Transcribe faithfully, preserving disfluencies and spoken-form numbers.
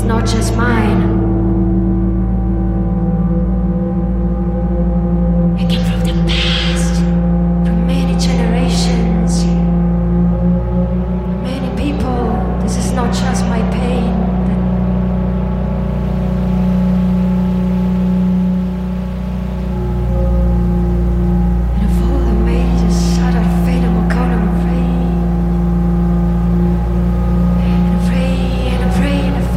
is not just mine. It came from the past, from many generations, many people. This is not just my pain.